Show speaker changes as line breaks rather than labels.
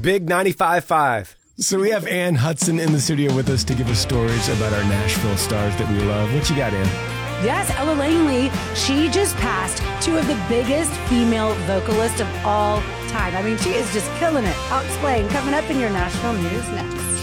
Big 95.5.
So we have Ann Hudson in the studio with us to give us stories about our Nashville stars that we love. What you got, Ann?
Yes, Ella Langley, she just passed two of the biggest female vocalists of all time. I mean, she is just killing it. I'll explain. Coming up in your Nashville News next.